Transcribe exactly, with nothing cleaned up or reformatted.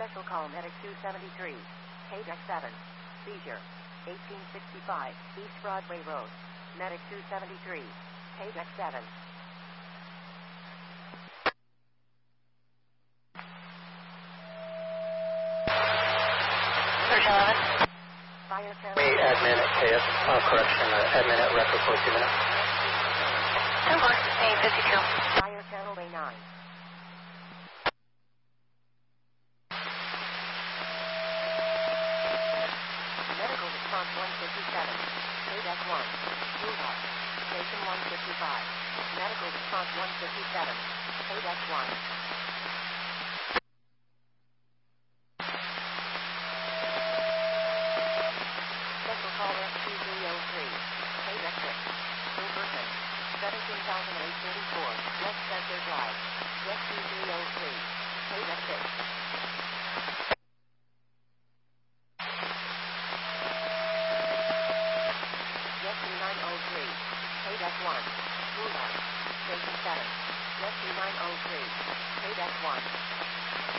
Special call Medic two seventy-three. Paydeck seven. Seizure. eighteen sixty-five East Broadway Road. Medic two seventy-three. Paydeck seven. Fire channel. Me, admin at K S, uh, correction, uh, admin at Retro for two minutes. eight fifty-two. Fire channel A nine. Medical response one fifty-seven. Paydeck one. Move up. Station one fifty-five. Medical response one fifty-seven. Paydeck one. Special call S two three oh three. Paydeck six. Wilburton. seventeen thousand eight hundred thirty-four. West Center Drive. S two three oh three. Paydeck six. S two nine oh three. Paydeck one. Move up. Station seven. S two nine oh three. Paydeck one.